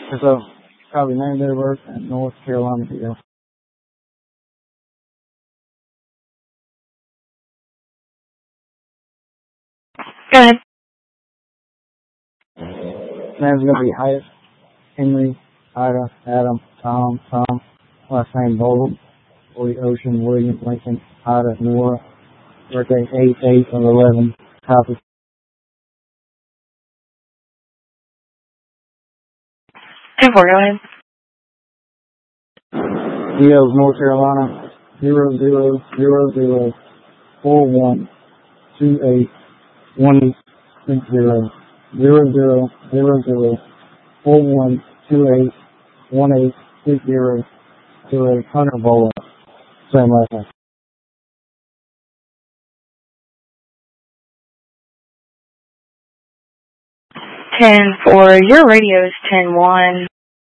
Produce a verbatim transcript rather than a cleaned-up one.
There's a probably named their work in North Carolina here. Go ahead. Name's gonna be Hyatt, Henry, Ida, Adam, Tom, Tom, last name Vogel, Willie, Ocean, William, Lincoln, Ida, Nora, birthday eight eight of eleven, copy. ten four, go ahead. Eos, North Carolina, zero zero zero zero four one two eight one six zero zero zero zero zero four one two eight one eight six zero zero Hunter Vola. Same last name. ten four, your radio is ten one.